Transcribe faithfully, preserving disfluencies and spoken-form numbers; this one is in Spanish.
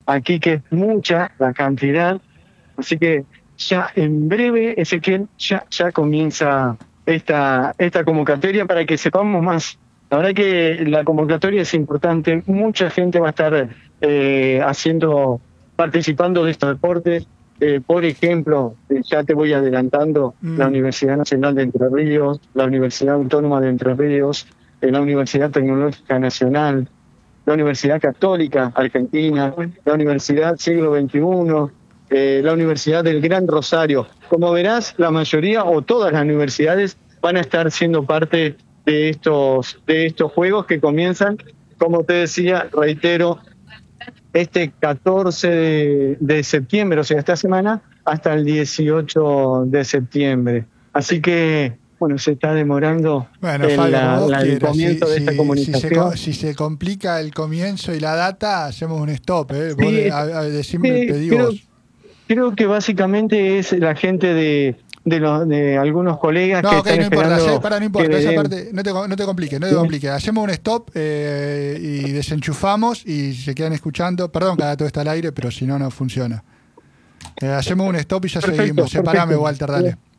aquí que es mucha la cantidad, así que ya en breve, Ezequiel, ya, ya comienza esta, esta convocatoria para que sepamos más. La verdad que la convocatoria es importante, mucha gente va a estar eh, haciendo, participando de estos deportes. Eh, por ejemplo, eh, ya te voy adelantando, la Mm. Universidad Nacional de Entre Ríos, la Universidad Autónoma de Entre Ríos, eh, la Universidad Tecnológica Nacional, la Universidad Católica Argentina, la Universidad Siglo veintiuno, eh, la Universidad del Gran Rosario. Como verás, la mayoría o todas las universidades van a estar siendo parte de estos, de estos juegos que comienzan, como te decía, reitero, este catorce de, de septiembre, o sea, esta semana, hasta el dieciocho de septiembre. Así que, bueno, se está demorando Bueno, el, Fabio, como la, vos la- el quieras. Si, comienzo de esta si, si, se, co- comunicación. si se complica el comienzo y la data, hacemos un stop. ¿Eh? Vos Sí, de- a- a- decime, sí, pedí creo, vos. creo que básicamente es la gente de, de, los, de algunos colegas que No, ok, están no importa, hace- esperando pará, no que importa, le esa den. parte, no te, co- no te compliques, no te ¿Sí? compliques. Hacemos un stop eh, y desenchufamos y se quedan escuchando. Perdón que haga todo esto al aire, pero si no, no funciona. Eh, hacemos un stop y ya Perfecto, seguimos. Separame, perfecto. Walter, dale.